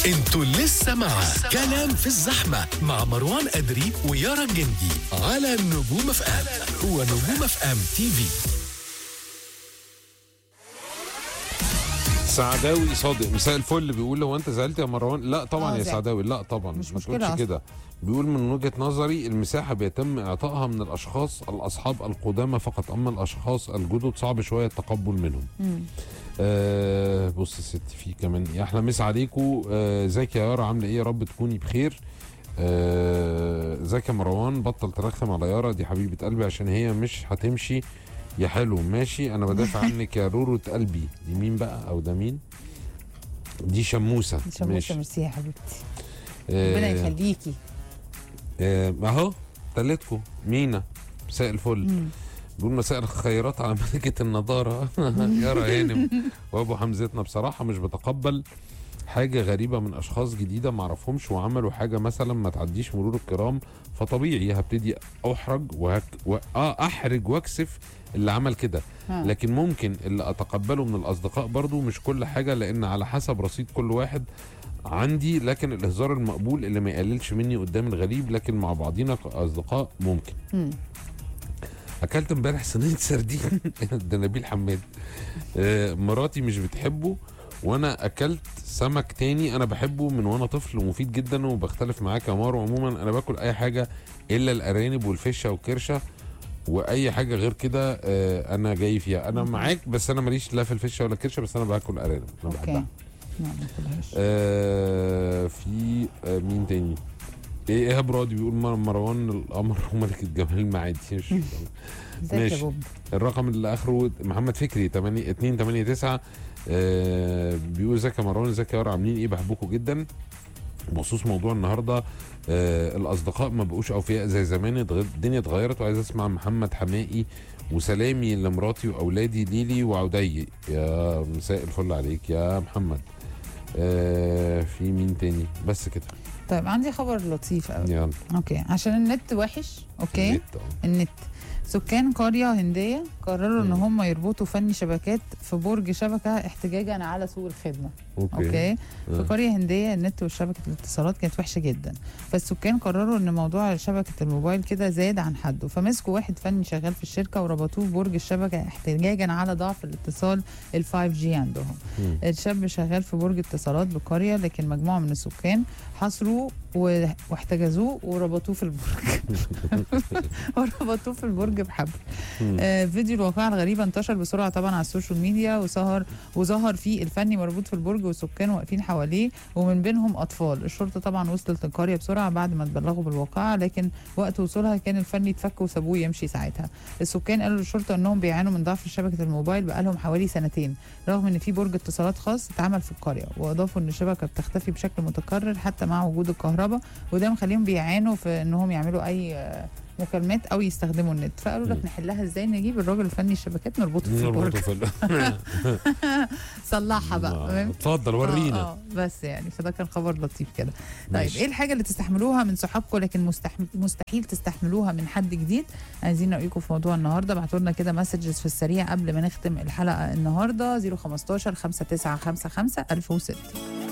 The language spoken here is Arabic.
انتوا لسه مع كلام في الزحمة مع مروان أدري ويارا الجندي على نجوم اف ام ونجوم اف ام تي في. سعداوي صادق مساء الفل بيقول هو انت زعلت يا مروان؟ لا طبعا يا سعداوي، لا طبعا مش ما مشكلة تقولش كده. بيقول من وجهة نظري المساحة بيتم اعطائها من الاشخاص الاصحاب القدامى فقط، اما الاشخاص الجدد صعب شوية التقبل منهم. بص يا ستي في كمان يا احلى مسا عليكم. ازيك يا يارا عامله ايه؟ يا رب تكوني بخير. ازيك يا مروان؟ بطل ترخم على يارا دي حبيبة قلبي عشان هي مش هتمشي يا حلو. ماشي انا بدافع عنك يا رورة قلبي. دي مين بقى او ده مين؟ دي شموسة. ماشي ميرسي يا حبيبتي. ربنا يخليكي. اهو تلتكم مينا مساء الفل. بيقول مساء الخيرات على ملكة النضارة يارا هانم وابو حمزتنا. بصراحة مش بتقبل حاجة غريبة من اشخاص جديدة معرفهمش وعملوا حاجة مثلا ما تعديش مرور الكرام، فطبيعي هبتدي احرج احرج واكسف اللي عمل كده. لكن ممكن اللي اتقبله من الاصدقاء برضو مش كل حاجة، لان على حسب رصيد كل واحد عندي. لكن الهزار المقبول اللي ما يقللش مني قدام الغريب، لكن مع بعضينا كاصدقاء ممكن. اكلت امبارح صينيه سردين ده نبيل حماد. مراتي مش بتحبه وانا اكلت سمك تاني انا بحبه من وانا طفل ومفيد جدا وبختلف معاك يا مارو. عموما انا باكل اي حاجه الا الارانب والفشه والكرشه، واي حاجه غير كده انا جاي فيها. انا معاك بس انا ماليش لا في الفشه ولا الكرشه، بس انا باكل ارانب انا بحبها. في مين تاني؟ ايه ايهاب راضي بيقول مروان القمر وملكة جمال المعادي. ماشي. الرقم اللي اخره محمد فكري 8289 بيقول ازيك يا مروان ازيك يا يارا عاملين ايه؟ بحبكم جدا. بخصوص موضوع النهارده الاصدقاء ما بقوش اوفياء زي زمان، الدنيا اتغيرت. وعايز اسمع محمد حمائي وسلامي لمراتي واولادي ليلي وعدي. يا مساء الفل عليك يا محمد. في مين تاني؟ بس كده. طيب عندي خبر لطيف قوي. يلا. اوكي عشان النت وحش. اوكي النت سكان قرية هندية قرروا ان هم يربطوا فني شبكات في برج شبكة احتجاجا على سوء الخدمة. اوكي في قرية هندية النت وشبكة الاتصالات كانت وحشة جدا، فالسكان قرروا ان موضوع شبكة الموبايل كده زاد عن حده، فمسكوا واحد فني شغال في الشركة وربطوه في برج الشبكة احتجاجا على ضعف الاتصال ال5G عندهم. الشاب شغال في برج اتصالات بالقرية، لكن مجموعة من السكان حصروه واحتجزوه وربطوه في البرج وربطوه في البرج بحبل. فيديو الواقعة الغريبة انتشر بسرعة طبعا على السوشيال ميديا وظهر فيه الفني مربوط في البرج والسكان واقفين حواليه ومن بينهم أطفال. الشرطة طبعا وصلت للقرية بسرعة بعد ما تبلغوا بالواقعة، لكن وقت وصولها كان الفني اتفك وسابوه يمشي ساعتها. السكان قالوا للشرطة انهم بيعانوا من ضعف شبكة الموبايل بقالهم حوالي سنتين، رغم ان في برج اتصالات خاص اتعمل في القرية، واضافوا ان الشبكة بتختفي بشكل متكرر حتى مع وجود الكهرباء، وده مخليهم بيعانوا في انهم يعملوا اي مكالمات او يستخدموا النت. فقالوا لك نحلها ازاي؟ نجيب الراجل الفني الشبكات نربطه في البرج صلحها بقى. اتفضل ورينا. بس يعني فده كان خبر لطيف كده. طيب ايه الحاجه اللي تستحملوها من صحابكم لكن مستحيل تستحملوها من حد جديد؟ عايزين رايكم في موضوع النهارده. ابعتوا لنا كده مسجز في السريع قبل ما نختم الحلقه النهارده. 015 5955 1006.